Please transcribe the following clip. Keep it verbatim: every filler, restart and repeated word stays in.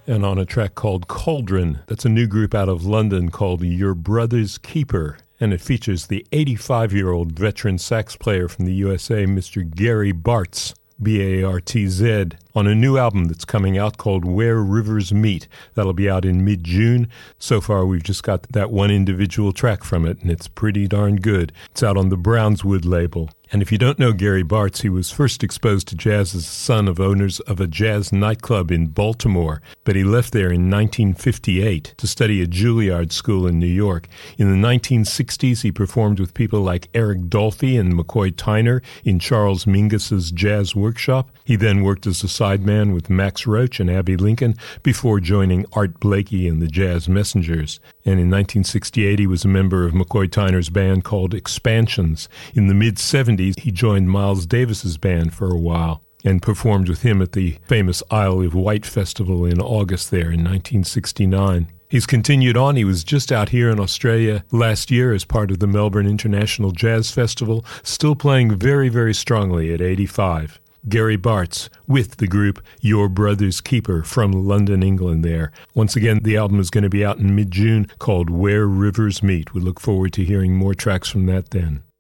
and on a track called Cauldron. That's a new group out of London called Your Brother's Keeper, and it features the eighty-five-year-old veteran sax player from the U S A, Mister Gary Bartz, B A R T Z, on a new album that's coming out called Where Rivers Meet. That'll be out in mid-June. So far, we've just got that one individual track from it, and it's pretty darn good. It's out on the Brownswood label. And if you don't know Gary Bartz, he was first exposed to jazz as the son of owners of a jazz nightclub in Baltimore, but he left there in nineteen fifty-eight to study at Juilliard School in New York. In the nineteen sixties, he performed with people like Eric Dolphy and McCoy Tyner in Charles Mingus's Jazz Workshop. He then worked as a sideman with Max Roach and Abbey Lincoln before joining Art Blakey and the Jazz Messengers. And in nineteen sixty-eight, he was a member of McCoy Tyner's band called Expansions. In the mid-seventies, he joined Miles Davis's band for a while and performed with him at the famous Isle of Wight Festival in August there in nineteen sixty-nine. He's continued on. He was just out here in Australia last year as part of the Melbourne International Jazz Festival, still playing very, very strongly at eighty-five. Gary Bartz with the group Your Brother's Keeper from London, England there. Once again, the album is going to be out in mid-June called Where Rivers Meet. We look forward to hearing more tracks from that then.